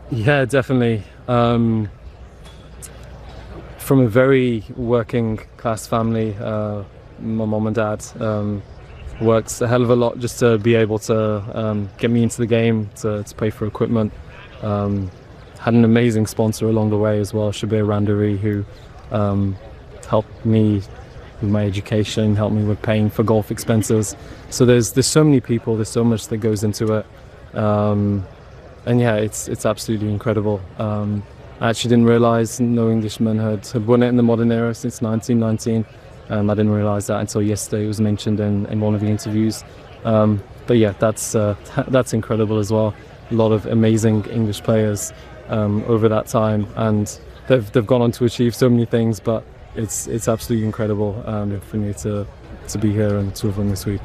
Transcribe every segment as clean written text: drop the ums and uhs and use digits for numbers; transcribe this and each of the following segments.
Yeah, definitely. From a very working class family, my mom and dad worked a hell of a lot just to be able to get me into the game, to pay for equipment. Had an amazing sponsor along the way as well, Shabir Randari, who helped me with my education, helped me with paying for golf expenses. So there's so many people, there's so much that goes into it. And yeah, it's absolutely incredible. I actually didn't realise no Englishman had won it in the modern era since 1919. I didn't realise that until yesterday. It was mentioned in one of the interviews. But yeah, that's incredible as well. A lot of amazing English players over that time, and they've gone on to achieve so many things. But it's absolutely incredible for me to be here and to have won this week.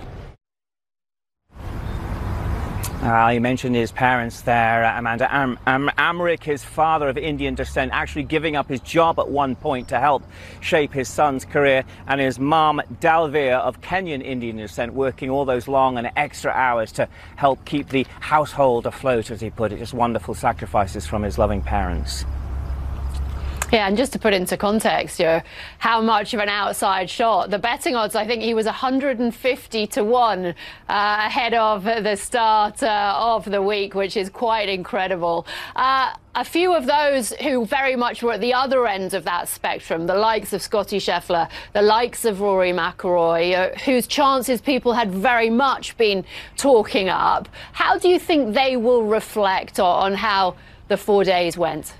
You mentioned his parents there, Amanda. Amrik, his father of Indian descent, actually giving up his job at one point to help shape his son's career, and his mum, Dalveer, of Kenyan Indian descent, working all those long and extra hours to help keep the household afloat, as he put it. Just wonderful sacrifices from his loving parents. Yeah, and just to put into context, how much of an outside shot. The betting odds, I think he was 150 to 1 ahead of the start of the week, which is quite incredible. A few of those who very much were at the other end of that spectrum, the likes of Scottie Scheffler, the likes of Rory McIlroy, whose chances people had very much been talking up. How do you think they will reflect on how the 4 days went?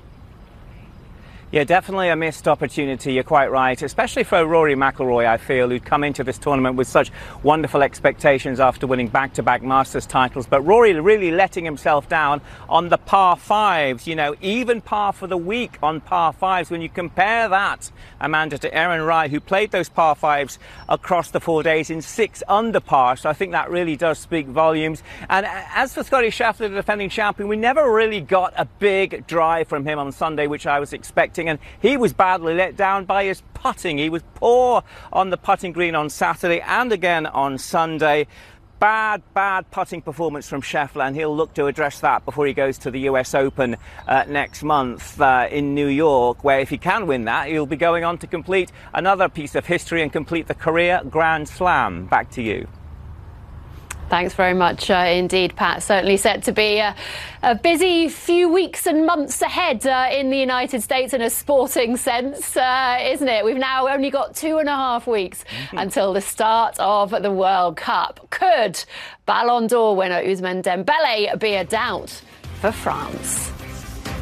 Yeah, definitely a missed opportunity, you're quite right, especially for Rory McIlroy, I feel, who'd come into this tournament with such wonderful expectations after winning back-to-back Masters titles. But Rory really letting himself down on the par fives, even par for the week on par fives. When you compare that, Amanda, to Aaron Rai, who played those par fives across the 4 days in 6 under par. So I think that really does speak volumes. And as for Scottie Scheffler, the defending champion, we never really got a big drive from him on Sunday, which I was expecting. And he was badly let down by his putting. He was poor on the putting green on Saturday and again on Sunday. Bad putting performance from Scheffler, and he'll look to address that before he goes to the US Open next month in New York, where if he can win that, he'll be going on to complete another piece of history and complete the career Grand Slam. Back to you. Thanks very much indeed, Pat. Certainly set to be a busy few weeks and months ahead in the United States in a sporting sense, isn't it? We've now only got 2.5 weeks until the start of the World Cup. Could Ballon d'Or winner Ousmane Dembele be a doubt for France?